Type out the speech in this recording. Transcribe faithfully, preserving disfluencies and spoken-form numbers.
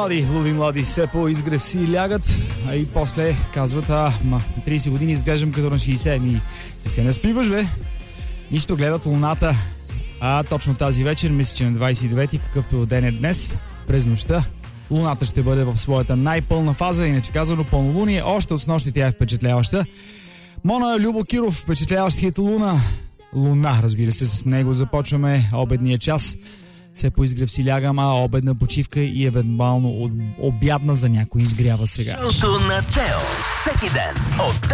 млади, луди млади, все по изгрев си лягат, а и после казват, а, ма, трийсет години изглеждам като на шейсет, ми не се наспиваш, бе. Нищо, гледат луната, а точно тази вечер, мисля, че на двайсет и девети, какъвто ден е днес, през нощта, луната ще бъде в своята най-пълна фаза, иначе казано пълнолуние, още от снощи тя е впечатляваща. Мона Любо Киров, впечатляващ хит Луна. Луна, разбира се, с него започваме обедния час. Все по изгрев си лягам, а обедна почивка и евентуално обядна за някой изгрява сега. Шоуто на Тео. Всеки ден от